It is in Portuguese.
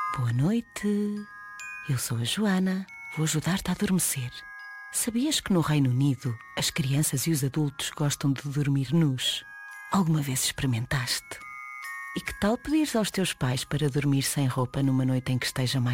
Boa noite. Eu sou a Joana. Vou ajudar-te a adormecer. Sabias que no Reino Unido as crianças e os adultos gostam de dormir nus? Alguma vez experimentaste? E que tal pedires aos teus pais para dormir sem roupa numa noite em que esteja mais